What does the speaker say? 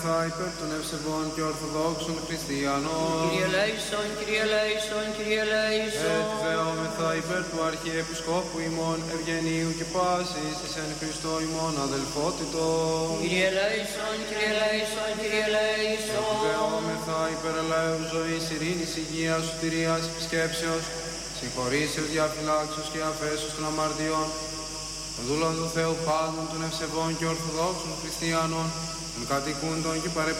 Ευελέομεθα υπέρ των ευσεβών και ορθοδόξων χριστιανών. Κύριε Λέησον, Κύριε Λέησον, Κύριε Λέησον. Εκδεόμεθα υπέρ του Αρχιεπισκόπου ημών Ευγενίου και πάσης εις εν Χριστώ ημών αδελφότητο. Κύριε Λέησον, Κύριε Λέησον, Κύριε Λέησον. Εκδεόμεθα υπέρ ελέου ζωής, ειρήνης, υγείας, σωτηρίας, επισκέψεως, συγχωρήσεως, διαφυλάξεως και αφέσεως των αμαρτιών, των δούλων του Θεού πάντων, των ευσεβών και ορθοδόξων χριστιανών, των κατοικούντων και παρεπισκέπτων